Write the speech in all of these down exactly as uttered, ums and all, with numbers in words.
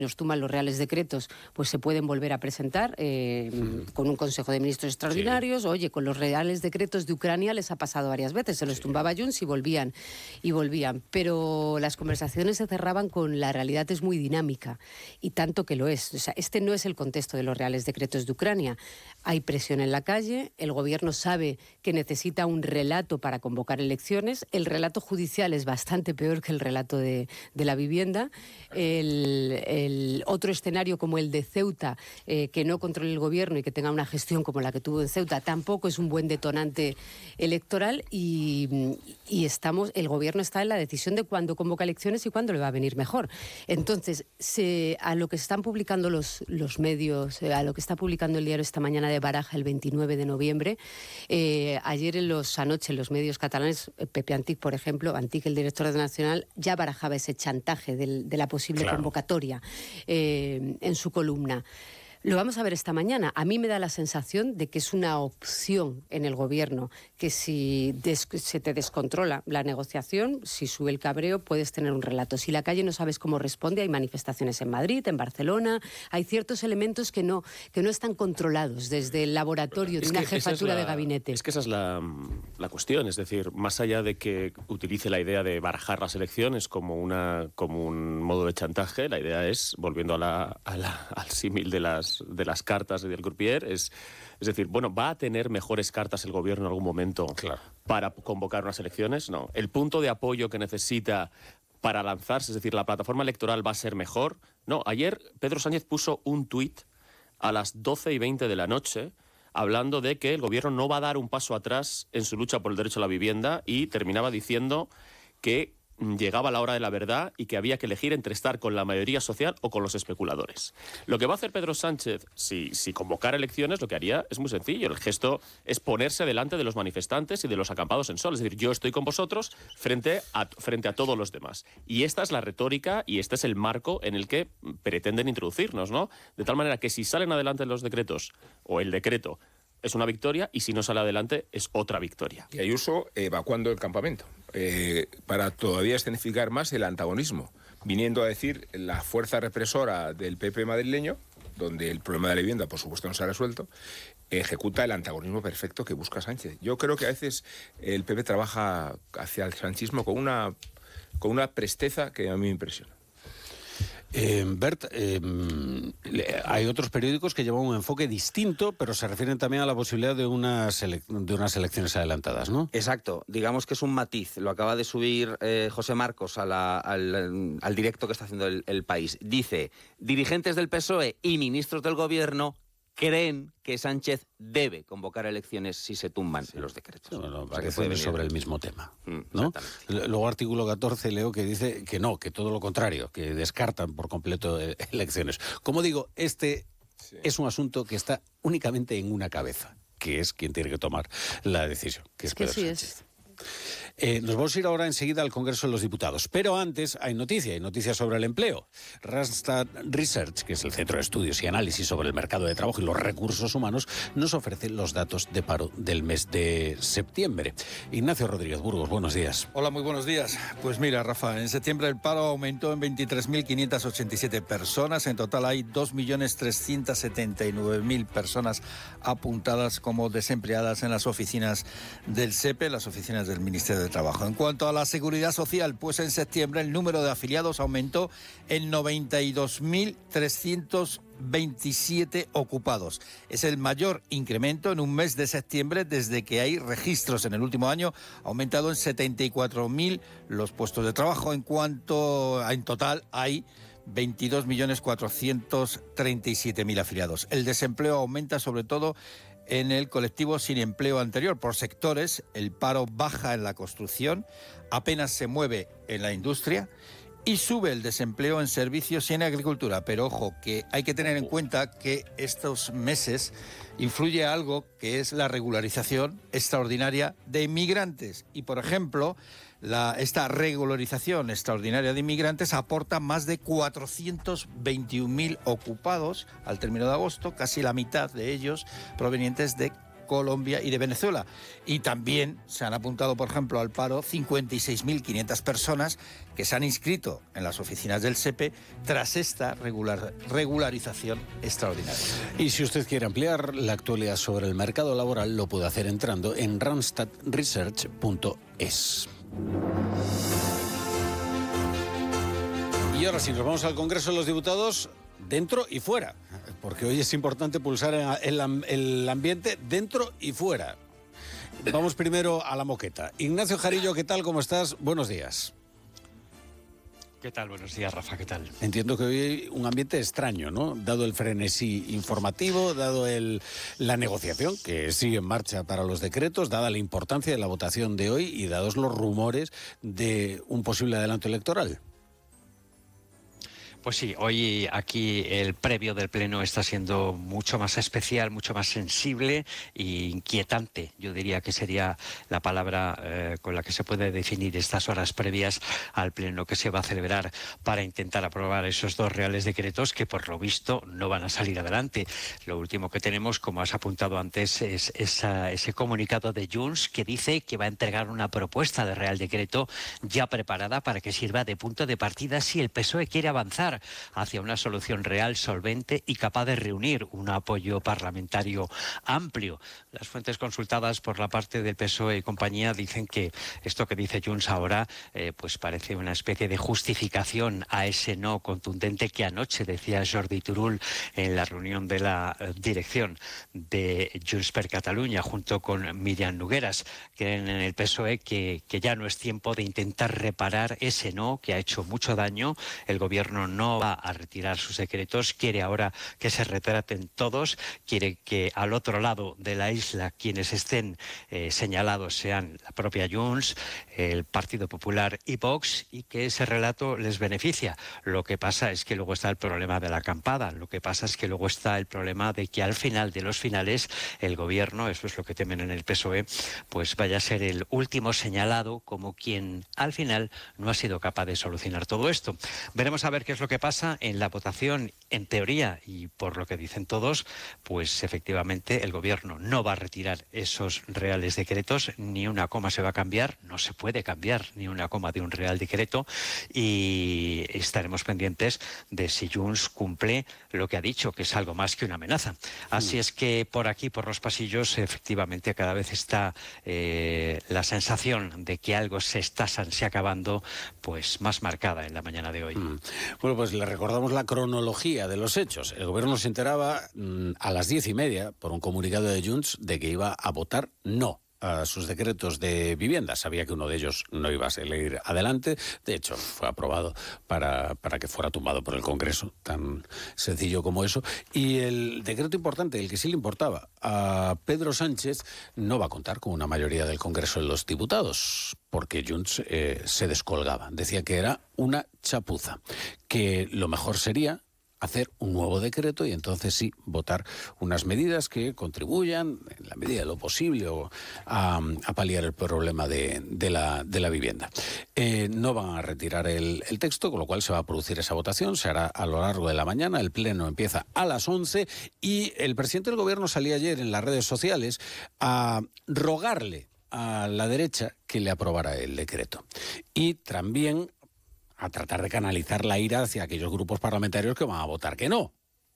nos tuman los reales decretos, pues se pueden volver a presentar eh, mm. con un Consejo de Ministros extraordinarios. Sí. Oye, con los reales decretos de Ucrania les ha pasado varias veces, se los sí. tumbaba Junts y volvían, y volvían. Pero las conversaciones se cerraban con la realidad es muy dinámica, y tanto que lo es. O sea, este no es el contexto de los reales decretos de Ucrania. Hay presión en la calle, el gobierno sabe que necesita un relato para convocar elecciones, el relato judicial es bastante peor que el relato de, de la vivienda, el, el El otro escenario como el de Ceuta, eh, que no controle el gobierno y que tenga una gestión como la que tuvo en Ceuta, tampoco es un buen detonante electoral, y, y estamos, el gobierno está en la decisión de cuándo convoca elecciones y cuándo le va a venir mejor. Entonces, se, a lo que están publicando los, los medios, a lo que está publicando el diario esta mañana de Baraja el veintinueve de noviembre, eh, ayer en los anoche en los medios catalanes, Pepe Antich, por ejemplo, Antich, el director de Nacional, ya barajaba ese chantaje del, de la posible claro. convocatoria. Eh, en su columna. Lo vamos a ver esta mañana. A mí me da la sensación de que es una opción en el gobierno, que si des- se te descontrola la negociación, si sube el cabreo, puedes tener un relato. Si la calle no sabes cómo responde, hay manifestaciones en Madrid, en Barcelona, hay ciertos elementos que no, que no están controlados desde el laboratorio de una jefatura de gabinete. Es que esa es la, la cuestión, es decir, más allá de que utilice la idea de barajar las elecciones como, una, como un modo de chantaje, la idea es, volviendo a la, a la, al símil de las de las cartas del croupier, es, es decir, bueno, ¿va a tener mejores cartas el gobierno en algún momento claro. para convocar unas elecciones? No. El punto de apoyo que necesita para lanzarse, es decir, la plataforma electoral va a ser mejor. No, ayer Pedro Sánchez puso un tuit a las doce y veinte de la noche hablando de que el gobierno no va a dar un paso atrás en su lucha por el derecho a la vivienda, y terminaba diciendo que llegaba la hora de la verdad y que había que elegir entre estar con la mayoría social o con los especuladores. Lo que va a hacer Pedro Sánchez, si, si convocara elecciones, lo que haría es muy sencillo. El gesto es ponerse delante de los manifestantes y de los acampados en sol. Es decir, yo estoy con vosotros frente a, frente a todos los demás. Y esta es la retórica y este es el marco en el que pretenden introducirnos, ¿no? De tal manera que si salen adelante los decretos o el decreto, es una victoria, y si no sale adelante es otra victoria. Y Ayuso evacuando el campamento, eh, para todavía escenificar más el antagonismo, viniendo a decir la fuerza represora del P P madrileño, donde el problema de la vivienda, por supuesto, no se ha resuelto, ejecuta el antagonismo perfecto que busca Sánchez. Yo creo que a veces el P P trabaja hacia el sanchismo con una, con una presteza que a mí me impresiona. Eh, Bert, eh, hay otros periódicos que llevan un enfoque distinto, pero se refieren también a la posibilidad de unas, ele- de unas elecciones adelantadas, ¿no? Exacto, digamos que es un matiz. Lo acaba de subir eh, José Marcos a la, al, al directo que está haciendo el, el País. Dice, dirigentes del P S O E y ministros del Gobierno creen que Sánchez debe convocar elecciones si se tumban sí. los decretos. No, no, o sea, que puede sobre el mismo tema, mm, ¿no? Luego artículo catorce leo que dice que no, que todo lo contrario, que descartan por completo elecciones. Como digo, este sí. es un asunto que está únicamente en una cabeza, que es quien tiene que tomar la decisión, que es, es que Pedro sí Sánchez. Es. Eh, nos vamos a ir ahora enseguida al Congreso de los Diputados, pero antes hay noticia, hay noticia sobre el empleo. Randstad Research, que es el Centro de Estudios y Análisis sobre el Mercado de Trabajo y los Recursos Humanos, nos ofrece los datos de paro del mes de septiembre. Ignacio Rodríguez Burgos, buenos días. Hola, muy buenos días. Pues mira, Rafa, en septiembre el paro aumentó en veintitrés mil quinientas ochenta y siete personas. En total hay dos millones trescientas setenta y nueve mil personas apuntadas como desempleadas en las oficinas del S E P E, las oficinas del Ministerio de Trabajo. En cuanto a la Seguridad Social, pues en septiembre el número de afiliados aumentó en noventa y dos mil trescientos veintisiete ocupados. Es el mayor incremento en un mes de septiembre desde que hay registros en el último año. Ha aumentado en setenta y cuatro mil los puestos de trabajo. En cuanto a, en total hay veintidós millones cuatrocientos treinta y siete mil afiliados. El desempleo aumenta sobre todo en el colectivo sin empleo anterior. Por sectores, el paro baja en la construcción, apenas se mueve en la industria y sube el desempleo en servicios y en agricultura. Pero ojo, que hay que tener en cuenta que estos meses influye algo que es la regularización extraordinaria de inmigrantes. Y, por ejemplo, la, esta regularización extraordinaria de inmigrantes aporta más de cuatrocientos veintiún mil ocupados al término de agosto, casi la mitad de ellos provenientes de Colombia y de Venezuela. Y también se han apuntado, por ejemplo, al paro cincuenta y seis mil quinientas personas que se han inscrito en las oficinas del S E P E tras esta regular, regularización extraordinaria. Y si usted quiere ampliar la actualidad sobre el mercado laboral, lo puede hacer entrando en randstad research punto es. Y ahora sí, nos vamos al Congreso de los Diputados, dentro y fuera, porque hoy es importante pulsar el, el ambiente dentro y fuera. Vamos primero a la moqueta. Ignacio Jarillo, ¿qué tal? ¿Cómo estás? Buenos días. ¿Qué tal? Buenos días, Rafa, ¿qué tal? Entiendo que hoy hay un ambiente extraño, ¿no? Dado el frenesí informativo, dado el, la negociación que sigue en marcha para los decretos, dada la importancia de la votación de hoy y dados los rumores de un posible adelanto electoral. Pues sí, hoy aquí el previo del Pleno está siendo mucho más especial, mucho más sensible e inquietante. Yo diría que sería la palabra eh, con la que se puede definir estas horas previas al Pleno que se va a celebrar para intentar aprobar esos dos reales decretos que por lo visto no van a salir adelante. Lo último que tenemos, como has apuntado antes, es esa, ese comunicado de Junts que dice que va a entregar una propuesta de real decreto ya preparada para que sirva de punto de partida si el P S O E quiere avanzar hacia una solución real, solvente y capaz de reunir un apoyo parlamentario amplio. Las fuentes consultadas por la parte del P S O E y compañía dicen que esto que dice Junts ahora eh, pues parece una especie de justificación a ese no contundente que anoche decía Jordi Turull en la reunión de la eh, dirección de Junts per Catalunya junto con Miriam Nogueras. Creen en el P S O E que, que ya no es tiempo de intentar reparar ese no que ha hecho mucho daño. El gobierno no no va a retirar sus decretos, quiere ahora que se retraten todos, quiere que al otro lado de la isla quienes estén eh, señalados sean la propia Junts, el Partido Popular y Vox, y que ese relato les beneficia. Lo que pasa es que luego está el problema de la acampada, lo que pasa es que luego está el problema de que al final de los finales el gobierno, eso es lo que temen en el P S O E, pues vaya a ser el último señalado como quien al final no ha sido capaz de solucionar todo esto. Veremos a ver qué es lo que pasa en la votación. En teoría, y por lo que dicen todos, pues efectivamente el gobierno no va a retirar esos reales decretos, ni una coma se va a cambiar, no se puede cambiar ni una coma de un real decreto, y estaremos pendientes de si Junts cumple lo que ha dicho, que es algo más que una amenaza. Así es que por aquí, por los pasillos, efectivamente cada vez está eh, la sensación de que algo se está se acabando, pues más marcada en la mañana de hoy. Mm. Bueno, pues le recordamos la cronología de los hechos. El gobierno se enteraba mmm, a las diez y media por un comunicado de Junts de que iba a votar no a sus decretos de vivienda. Sabía que uno de ellos no iba a salir adelante. De hecho, fue aprobado para, para que fuera tumbado por el Congreso, tan sencillo como eso. Y el decreto importante, el que sí le importaba a Pedro Sánchez, no va a contar con una mayoría del Congreso de los Diputados, porque Junts eh, se descolgaba. Decía que era una chapuza, que lo mejor sería hacer un nuevo decreto y entonces sí votar unas medidas que contribuyan en la medida de lo posible a, a paliar el problema de, de, la, de la vivienda. Eh, no van a retirar el, el texto, con lo cual se va a producir esa votación, se hará a lo largo de la mañana, el pleno empieza a las once y el presidente del gobierno salía ayer en las redes sociales a rogarle a la derecha que le aprobara el decreto. Y también a tratar de canalizar la ira hacia aquellos grupos parlamentarios que van a votar que no.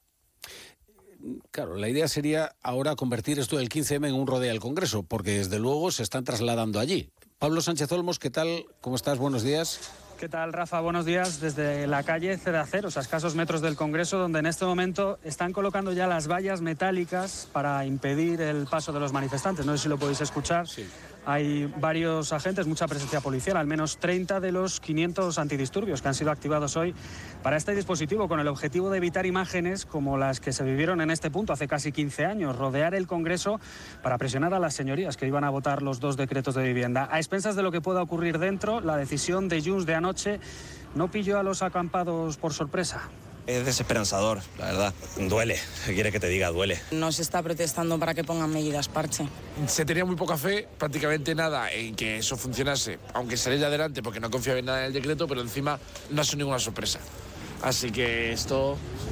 Claro, la idea sería ahora convertir esto del quince eme en un rodeo al Congreso, porque desde luego se están trasladando allí. Pablo Sánchez Olmos, ¿qué tal? ¿Cómo estás? Buenos días. ¿Qué tal, Rafa? Buenos días desde la calle Cedaceros, a escasos metros del Congreso, donde en este momento están colocando ya las vallas metálicas para impedir el paso de los manifestantes. No sé si lo podéis escuchar. Sí. Hay varios agentes, mucha presencia policial, al menos treinta de los quinientos antidisturbios que han sido activados hoy para este dispositivo con el objetivo de evitar imágenes como las que se vivieron en este punto hace casi quince años, rodear el Congreso para presionar a las señorías que iban a votar los dos decretos de vivienda. A expensas de lo que pueda ocurrir dentro, la decisión de Junts de anoche no pilló a los acampados por sorpresa. Es desesperanzador, la verdad. Duele, ¿qué quiere que te diga? Duele. No se está protestando para que pongan medidas parche. Se tenía muy poca fe, prácticamente nada, en que eso funcionase, aunque saliera adelante porque no confiaba en nada en el decreto, pero encima no ha sido ninguna sorpresa. Así que esto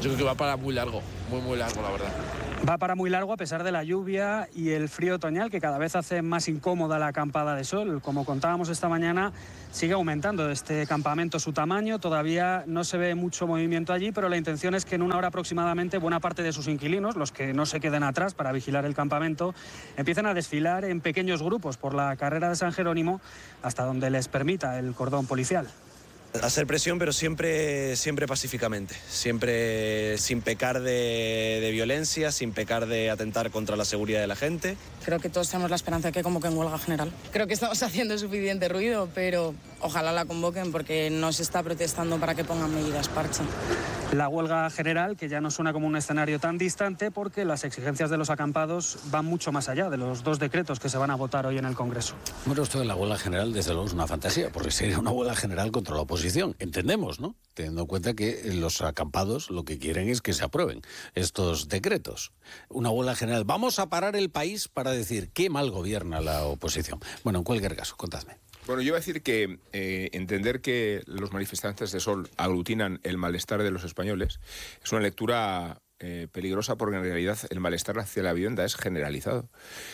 yo creo que va para muy largo, muy, muy largo, la verdad. Va para muy largo a pesar de la lluvia y el frío otoñal que cada vez hace más incómoda la acampada de sol. Como contábamos esta mañana, sigue aumentando este campamento su tamaño. Todavía no se ve mucho movimiento allí, pero la intención es que en una hora aproximadamente buena parte de sus inquilinos, los que no se queden atrás para vigilar el campamento, empiecen a desfilar en pequeños grupos por la carrera de San Jerónimo hasta donde les permita el cordón policial. Hacer presión, pero siempre, siempre pacíficamente, siempre sin pecar de, de violencia, sin pecar de atentar contra la seguridad de la gente. Creo que todos tenemos la esperanza de que convoquen huelga general. Creo que estamos haciendo suficiente ruido, pero ojalá la convoquen porque no se está protestando para que pongan medidas parche. La huelga general, que ya no suena como un escenario tan distante porque las exigencias de los acampados van mucho más allá de los dos decretos que se van a votar hoy en el Congreso. Bueno, esto de la huelga general, desde luego, es una fantasía, porque sería una huelga general contra la oposición. Entendemos, ¿no? Teniendo en cuenta que los acampados lo que quieren es que se aprueben estos decretos. Una huelga general. Vamos a parar el país para decir qué mal gobierna la oposición. Bueno, en cualquier caso, contadme. Bueno, yo iba a decir que eh, entender que los manifestantes de Sol aglutinan el malestar de los españoles es una lectura eh, peligrosa porque en realidad el malestar hacia la vivienda es generalizado.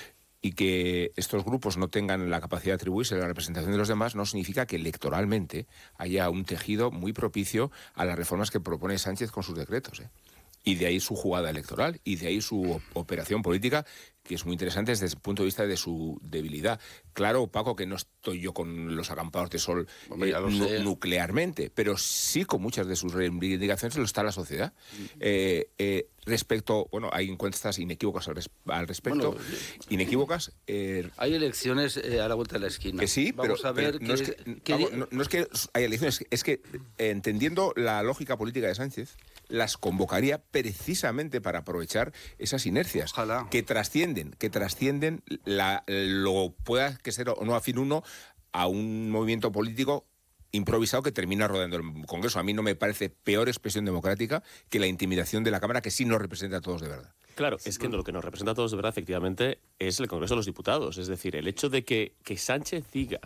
Y que estos grupos no tengan la capacidad de atribuirse a la representación de los demás no significa que electoralmente haya un tejido muy propicio a las reformas que propone Sánchez con sus decretos, ¿eh? Y de ahí su jugada electoral, y de ahí su operación política, que es muy interesante desde el punto de vista de su debilidad. Claro, Paco, que no estoy yo con los acampados de Sol Hombre, ya lo nu- sé. nuclearmente, pero sí con muchas de sus reivindicaciones lo está la sociedad. Eh, eh, respecto, bueno, hay encuestas inequívocas al, res- al respecto, Bueno, inequívocas. Eh, Hay elecciones eh, a la vuelta de la esquina. que sí, pero, Vamos a pero ver no, es qué- que, qué- vamos, no, no es que haya elecciones, es que eh, entendiendo la lógica política de Sánchez, las convocaría precisamente para aprovechar esas inercias que trascienden, que trascienden la, lo pueda que ser o no afín uno a un movimiento político improvisado que termina rodando el Congreso. A mí no me parece peor expresión democrática que la intimidación de la Cámara, que sí nos representa a todos de verdad. Claro, es que lo que nos representa a todos de verdad, efectivamente, es el Congreso de los Diputados. Es decir, el hecho de que, que Sánchez diga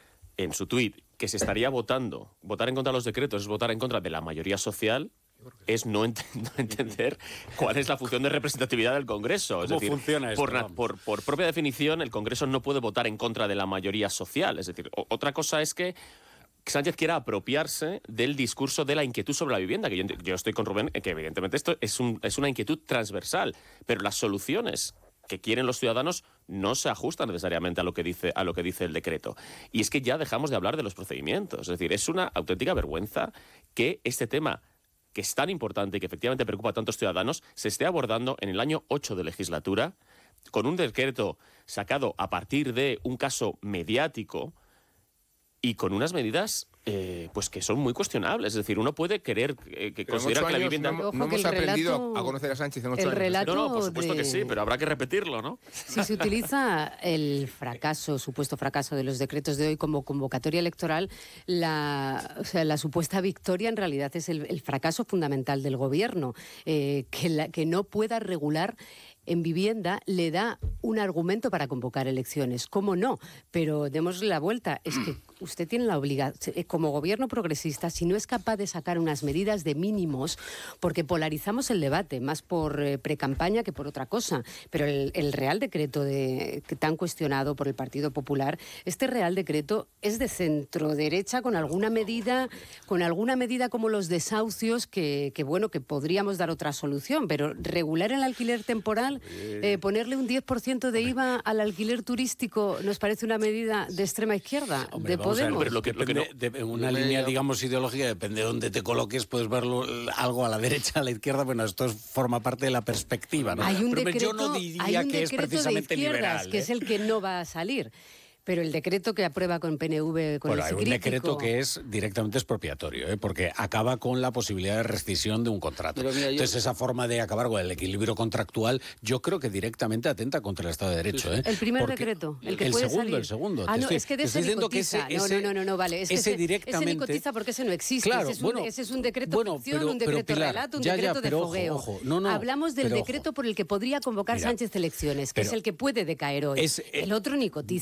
en su tuit que se estaría votando, votar en contra de los decretos es votar en contra de la mayoría social, es no, ent- no entender cuál es la función de representatividad del Congreso. Es ¿Cómo decir, funciona esto? por, na- Vamos. por, por propia definición, el Congreso no puede votar en contra de la mayoría social. Es decir, o- otra cosa es que Sánchez quiera apropiarse del discurso de la inquietud sobre la vivienda, que yo, ent- yo estoy con Rubén, que evidentemente esto es, un, es una inquietud transversal, pero las soluciones que quieren los ciudadanos no se ajustan necesariamente a lo que dice a lo que dice el decreto. Y es que ya dejamos de hablar de los procedimientos. Es decir, es una auténtica vergüenza que este tema, que es tan importante y que efectivamente preocupa a tantos ciudadanos, se esté abordando en el año ocho de legislatura con un decreto sacado a partir de un caso mediático y con unas medidas eh, pues que son muy cuestionables. Es decir, uno puede querer eh, que Pero en considerar ocho que la años vivienda... no, Ojo no que hemos el aprendido relato- a conocer a Sánchez en ocho el años. relato No, no, por supuesto de- que sí, pero habrá que repetirlo, ¿no? Si se utiliza el fracaso, supuesto fracaso de los decretos de hoy como convocatoria electoral, la, o sea, la supuesta victoria en realidad es el, el fracaso fundamental del gobierno, eh, que, la, que no pueda regular en vivienda le da un argumento para convocar elecciones. ¿Cómo no? Pero démosle la vuelta. Es que usted tiene la obligación, como gobierno progresista, si no es capaz de sacar unas medidas de mínimos, porque polarizamos el debate, más por eh, precampaña que por otra cosa. Pero el, el Real Decreto de, que tan cuestionado por el Partido Popular, este Real Decreto es de centro-derecha con alguna medida, con alguna medida como los desahucios, que, que bueno, que podríamos dar otra solución, pero regular el alquiler temporal, eh, ponerle un diez por ciento de I V A al alquiler turístico, ¿nos parece una medida de extrema izquierda? Hombre, de vamos a ver, Podemos. pero lo que, depende, de una línea, digamos, ideológica, depende de dónde te coloques, puedes verlo algo a la derecha, a la izquierda. Bueno, esto es- forma parte de la perspectiva, ¿no? Hay un Pero decreto, yo no diría hay un que es decreto precisamente de izquierdas, liberal, que ¿eh? es el que no va a salir. Pero el decreto que aprueba con P N V, con Bueno, el hay un crítico, decreto que es directamente expropiatorio, ¿eh? Porque acaba con la posibilidad de rescisión de un contrato. Pero mira, yo- Entonces, esa forma de acabar con el equilibrio contractual, yo creo que directamente atenta contra el Estado de Derecho. ¿eh? El primer Porque- decreto, el que el puede segundo, salir. el segundo. Ah, Te no, estoy- es que de te ese estoy ni diciendo que cotiza. ese- no, ese- no, no, no, vale. Es que ese ese, directamente- ese ni cotiza porque ese no existe. Claro, ese, es un, bueno, ese es un decreto bueno, ficción, pero- un pero, decreto Pilar, relato, un ya, ya, decreto pero de ojo, fogueo. ojo, no, no, Hablamos del pero decreto ojo. por el que podría convocar Mira, Sánchez elecciones, que pero- es el que puede decaer hoy. es- el otro ni cotiza. De acuerdo, Es que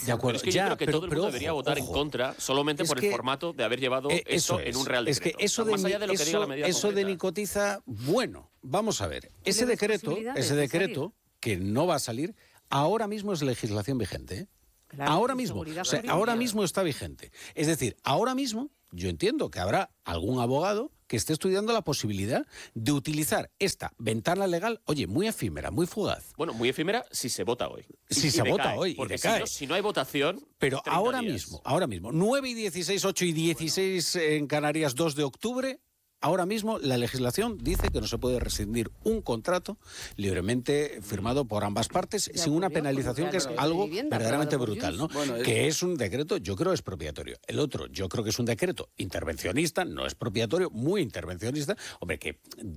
que ya, yo creo que pero, todo el pero mundo ojo, debería votar ojo. en contra solamente Es por que, el formato de haber llevado eh, eso, eso en un es. Real Es Decreto. que eso, O sea, más de, allá de lo que diga la eso, medida eso concreta. denicotiza, bueno, vamos a ver, ese ves decreto, posibilidades ese de decreto que no va a salir, ahora mismo es legislación vigente, ¿eh? Claro, ahora y mismo, seguridad o sea, jurídica. ahora mismo está vigente. Es decir, ahora mismo yo entiendo que habrá algún abogado que esté estudiando la posibilidad de utilizar esta ventana legal, oye, muy efímera, muy fugaz. Bueno, muy efímera si se vota hoy. Si Y se decae, vota hoy y porque decae. Si no, si no hay votación, Pero treinta ahora días. mismo, ahora mismo, nueve y dieciséis, ocho y dieciséis en Canarias, dos de octubre, ahora mismo la legislación dice que no se puede rescindir un contrato libremente firmado por ambas partes Ya sin una ocurrió con penalización el que es Real de algo Vivienda, verdaderamente aprobado por brutal, ¿no? Junts. Bueno, es- Que es un decreto, yo creo, expropiatorio. El otro, yo creo que es un decreto intervencionista, no expropiatorio, muy intervencionista. Hombre, que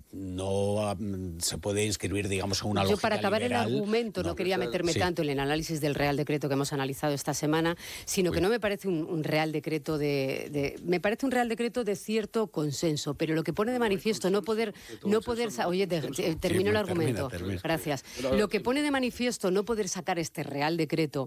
no mm, se puede inscribir, digamos, en una Yo lógica para acabar liberal, el argumento no, quería meterme Sí. tanto en el análisis del Real Decreto que hemos analizado esta semana, sino que no me parece un, un Real Decreto de, de- me parece un Real Decreto de cierto consenso, pero lo que pone de manifiesto no poder no poder sa- oye de- de- termino el termina, argumento, termina. gracias. Lo que pone de manifiesto no poder sacar este Real Decreto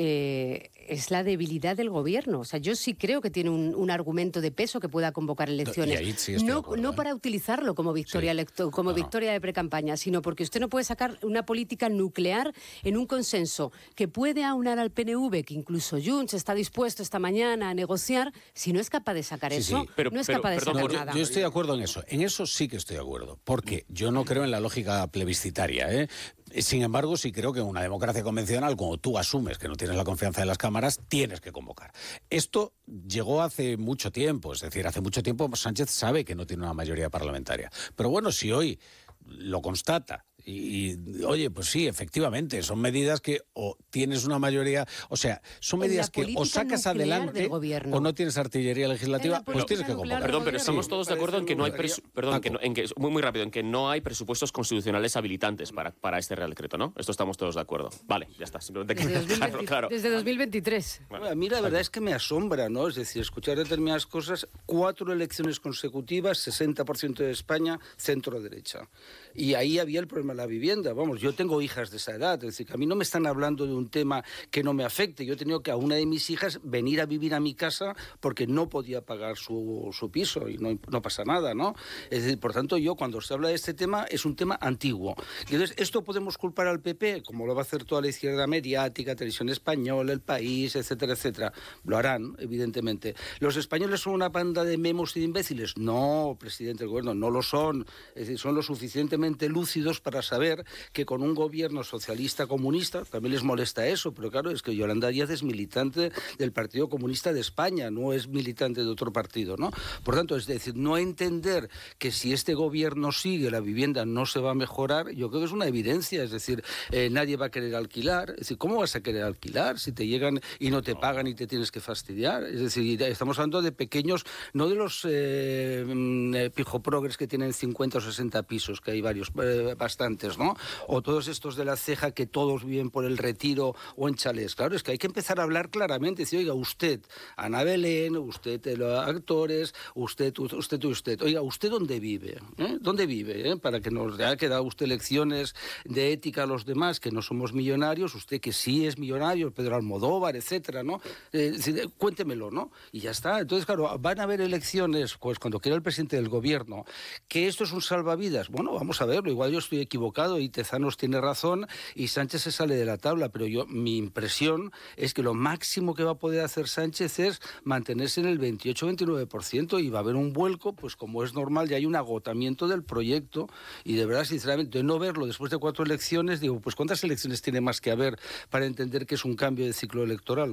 eh, es la debilidad del gobierno. O sea, yo sí creo que tiene un, un argumento de peso que pueda convocar elecciones. ahí sí estoy de no acuerdo, no ¿eh? para utilizarlo como victoria Sí. electo- como No, no. victoria de precampaña, sino porque usted no puede sacar una política nuclear en un consenso que puede aunar al P N V, que incluso Junts está dispuesto esta mañana a negociar, si no es capaz de sacar Sí, eso, sí. Pero- no es pero, capaz de perdón, sacar No, yo, nada. yo estoy de acuerdo en eso. En eso sí que estoy de acuerdo. Porque yo no creo en la lógica plebiscitaria, ¿eh? Sin embargo, sí creo que en una democracia convencional, como tú asumes que no tienes la confianza de las cámaras, tienes que convocar. Esto llegó hace mucho tiempo, es decir, hace mucho tiempo Sánchez sabe que no tiene una mayoría parlamentaria. Pero bueno, si hoy lo constata y, y, oye, pues sí, efectivamente, son medidas que o tienes una mayoría, o sea, son En la medidas que o política sacas nuclear adelante del gobierno. o no tienes artillería legislativa, En la pues tienes que política nuclear convocar. Perdón, pero gobierno. estamos todos de acuerdo en que no hay presu- perdón, Paco. que no- en que muy muy rápido en que no hay presupuestos constitucionales habilitantes para, para este Real Decreto, ¿no? Esto estamos todos de acuerdo. Vale, ya está. Simplemente Desde, quería dos mil veinte dejarlo claro. desde dos mil veintitrés. Bueno, a mí la verdad es que me asombra, ¿no? Es decir, escuchar determinadas cosas, cuatro elecciones consecutivas, sesenta por ciento de España, centro-derecha. Y ahí había el problema de la vivienda. Vamos, yo tengo hijas de esa edad, es decir, que a mí no me están hablando de un tema que no me afecte. Yo he tenido que a una de mis hijas venir a vivir a mi casa porque no podía pagar su, su piso y no, no pasa nada, ¿no? Es decir, por tanto, yo cuando se habla de este tema es un tema antiguo. Y entonces, ¿esto podemos culpar al P P? Como lo va a hacer toda la izquierda mediática, Televisión Española, El País, etcétera, etcétera. Lo harán, evidentemente. ¿Los españoles son una banda de memos y de imbéciles? No, presidente del gobierno, no lo son. Es decir, son lo suficientemente lúcidos para saber que con un gobierno socialista comunista, también les molesta eso, pero claro, es que Yolanda Díaz es militante del Partido Comunista de España, no es militante de otro partido, ¿no? Por tanto, es decir, no entender que si este gobierno sigue, la vivienda no se va a mejorar, yo creo que es una evidencia, es decir, eh, nadie va a querer alquilar, es decir, ¿cómo vas a querer alquilar si te llegan y no te pagan y te tienes que fastidiar? Es decir, estamos hablando de pequeños, no de los eh, mm, pijoprogres que tienen cincuenta o sesenta pisos, que hay varios, eh, bastantes, ¿no? O todos estos de la ceja que todos viven por el Retiro o en chalés. Claro, es que hay que empezar a hablar claramente, decir, oiga, usted, Ana Belén, usted, eh, los actores, usted, usted, usted, oiga, ¿usted dónde vive? ¿Eh? ¿Dónde vive? ¿Eh? Para que nos haya quedado usted lecciones de ética a los demás, que no somos millonarios, usted que sí es millonario, Pedro Almodóvar, etcétera, ¿no? Eh, cuéntemelo, ¿no? Y ya está. Entonces, claro, van a haber elecciones, pues cuando quiera el presidente del gobierno, que esto es un salvavidas. Bueno, vamos a verlo, igual yo estoy equivocado y Tezanos tiene razón y Sánchez se sale de la tabla, pero yo, mi impresión es que lo máximo que va a poder hacer Sánchez es mantenerse en el veintiocho veintinueve por ciento y va a haber un vuelco, pues como es normal, ya hay un agotamiento del proyecto y de verdad, sinceramente, de no verlo después de cuatro elecciones, digo, pues ¿cuántas elecciones tiene más que haber para entender que es un cambio de ciclo electoral?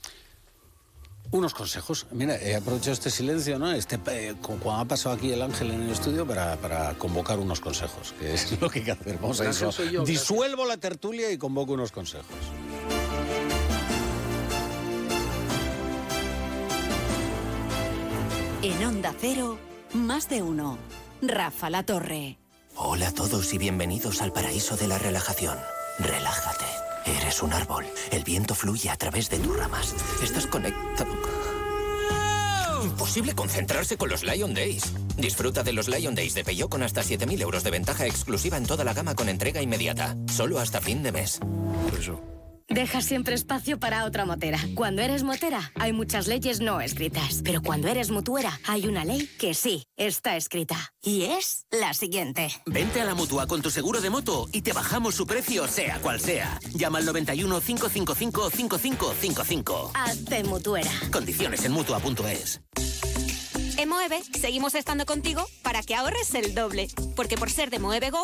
Unos consejos. Mira, he aprovechado este silencio, ¿no? Este, eh, cuando ha pasado aquí el Ángel en el estudio para, para convocar unos consejos, que es lo que hay que hacer. Vamos a eso. Disuelvo la tertulia y convoco unos consejos. En Onda Cero, más de uno. Rafa La Torre. Hola a todos y bienvenidos al paraíso de la relajación. Relájate. Eres un árbol. El viento fluye a través de tus ramas. Estás conectado. Imposible concentrarse con los Lion Days. Disfruta de los Lion Days de Peugeot con hasta siete mil euros de ventaja exclusiva en toda la gama con entrega inmediata. Solo hasta fin de mes. Por eso. Deja siempre espacio para otra motera. Cuando eres motera, hay muchas leyes no escritas. Pero cuando eres mutuera, hay una ley que sí está escrita. Y es la siguiente. Vente a la Mutua con tu seguro de moto y te bajamos su precio, sea cual sea. Llama al noventa y uno, cinco cinco cinco, cinco cinco cinco cinco. Hazte mutuera. Condiciones en mutua punto es. En Moeve seguimos estando contigo para que ahorres el doble. Porque por ser de Moeve Go,